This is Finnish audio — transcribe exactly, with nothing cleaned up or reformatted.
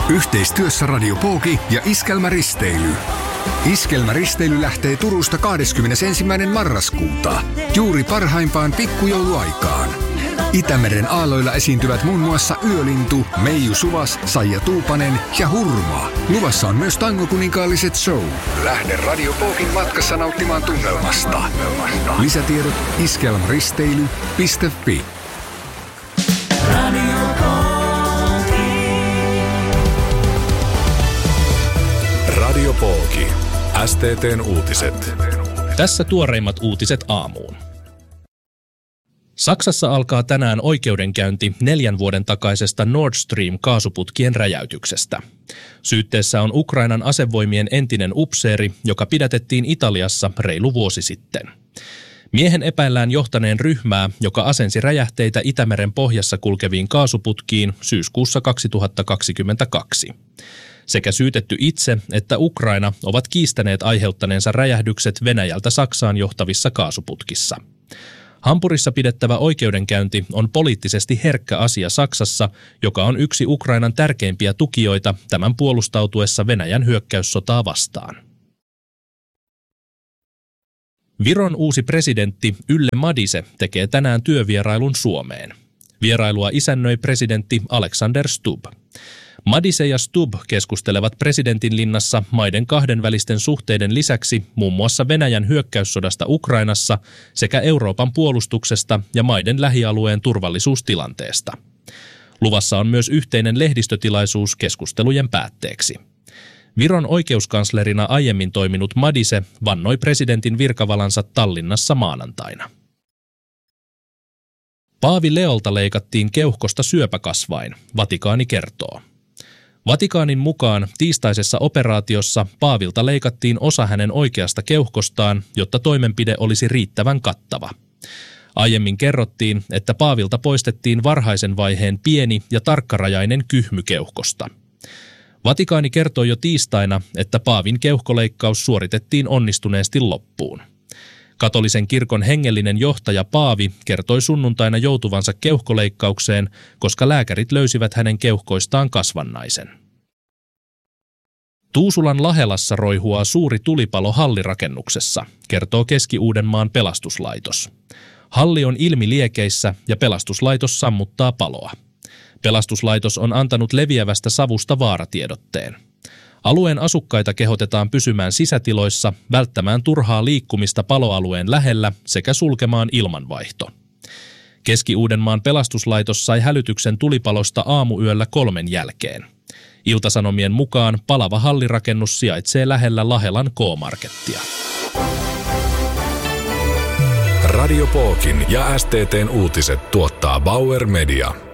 Yhteistyössä Radio Pooki ja Iskelmäristeily. Iskelmäristeily lähtee Turusta kahdeskymmenesensimmäinen marraskuuta, juuri parhaimpaan pikkujouluaikaan. Itämeren aalloilla esiintyvät muun muassa Yölintu, Meiju Suvas, Saija Tuupanen ja Hurma. Luvassa on myös tangokuninkaalliset show. Lähde Radio Pookin matkassa nauttimaan tunnelmasta. Lisätiedot iskelmäristeily piste fi. Radio Pooki. S T T:n uutiset. Tässä tuoreimmat uutiset aamuun. Saksassa alkaa tänään oikeudenkäynti neljän vuoden takaisesta Nord Stream-kaasuputkien räjäytyksestä. Syytteessä on Ukrainan asevoimien entinen upseeri, joka pidätettiin Italiassa reilu vuosi sitten. Miehen epäillään johtaneen ryhmää, joka asensi räjähteitä Itämeren pohjassa kulkeviin kaasuputkiin syyskuussa kaksituhattakaksikymmentäkaksi. Sekä syytetty itse että Ukraina ovat kiistäneet aiheuttaneensa räjähdykset Venäjältä Saksaan johtavissa kaasuputkissa. Hampurissa pidettävä oikeudenkäynti on poliittisesti herkkä asia Saksassa, joka on yksi Ukrainan tärkeimpiä tukijoita tämän puolustautuessa Venäjän hyökkäyssotaa vastaan. Viron uusi presidentti Yle Madise tekee tänään työvierailun Suomeen. Vierailua isännöi presidentti Alexander Stubb. Madise ja Stubb keskustelevat presidentinlinnassa maiden kahdenvälisten suhteiden lisäksi muun muassa Venäjän hyökkäyssodasta Ukrainassa sekä Euroopan puolustuksesta ja maiden lähialueen turvallisuustilanteesta. Luvassa on myös yhteinen lehdistötilaisuus keskustelujen päätteeksi. Viron oikeuskanslerina aiemmin toiminut Madise vannoi presidentin virkavalansa Tallinnassa maanantaina. Paavi Leolta leikattiin keuhkosta syöpäkasvain, Vatikaani kertoo. Vatikaanin mukaan tiistaisessa operaatiossa Paavilta leikattiin osa hänen oikeasta keuhkostaan, jotta toimenpide olisi riittävän kattava. Aiemmin kerrottiin, että Paavilta poistettiin varhaisen vaiheen pieni ja tarkkarajainen kyhmy keuhkosta. Vatikaani kertoi jo tiistaina, että Paavin keuhkoleikkaus suoritettiin onnistuneesti loppuun. Katolisen kirkon hengellinen johtaja Paavi kertoi sunnuntaina joutuvansa keuhkoleikkaukseen, koska lääkärit löysivät hänen keuhkoistaan kasvannaisen. Tuusulan Lahelassa roihuaa suuri tulipalo hallirakennuksessa, kertoo Keski-Uudenmaan pelastuslaitos. Halli on ilmiliekeissä ja pelastuslaitos sammuttaa paloa. Pelastuslaitos on antanut leviävästä savusta vaaratiedotteen. Alueen asukkaita kehotetaan pysymään sisätiloissa, välttämään turhaa liikkumista paloalueen lähellä sekä sulkemaan ilmanvaihto. Keski-Uudenmaan pelastuslaitos sai hälytyksen tulipalosta aamuyöllä kolmen jälkeen. Iltasanomien mukaan palava hallirakennus sijaitsee lähellä Lahelan K-markettia. Radio Pookin ja S T T:n uutiset tuottaa Bauer Media.